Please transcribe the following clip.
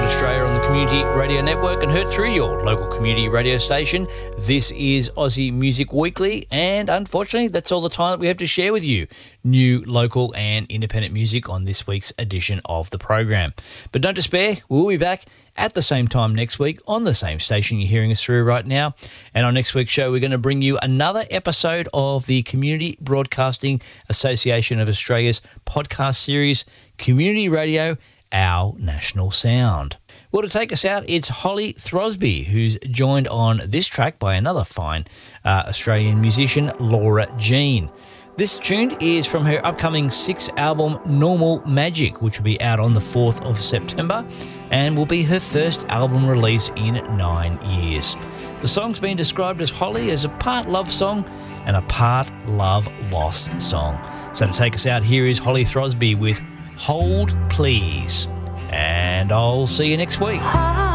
Australia on the Community Radio Network and heard through your local community radio station. This is Aussie Music Weekly, and unfortunately that's all the time that we have to share with you. New, local and independent music on this week's edition of the program. But don't despair, we'll be back at the same time next week on the same station you're hearing us through right now. And on next week's show, we're going to bring you another episode of the Community Broadcasting Association of Australia's podcast series, Community Radio, Our National Sound. Well, to take us out, it's Holly Throsby, who's joined on this track by another fine Australian musician, Laura Jean. This tune is from her upcoming 6th album, Normal Magic, which will be out on the 4th of September and will be her first album release in 9 years. The song's been described as Holly as a part love song and a part love lost song. So to take us out, here is Holly Throsby with Hold Please. And I'll see you next week.